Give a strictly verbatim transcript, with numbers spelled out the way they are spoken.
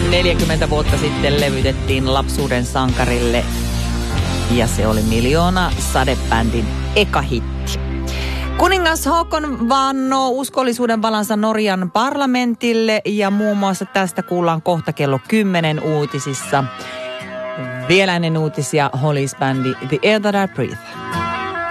neljäkymmentä vuotta sitten levytettiin lapsuuden sankarille ja se oli Miljoona sadebändin eka hitti. Kuningas Haakon vannoo uskollisuuden valansa Norjan parlamentille ja muun muassa tästä kuullaan kohta kello kymmenen uutisissa. Vielä ennen uutisia Hollies-bändi The Air That I Breathe.